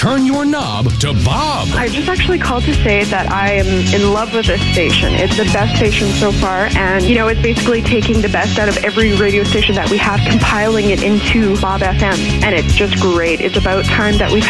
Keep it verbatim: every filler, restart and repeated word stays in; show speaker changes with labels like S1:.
S1: Turn your knob to Bob.
S2: I just actually called to say that I am in love with this station. It's the best station so far, and, you know, it's basically taking the best out of every radio station that we have, compiling it into Bob F M, and it's just great. It's about time that we've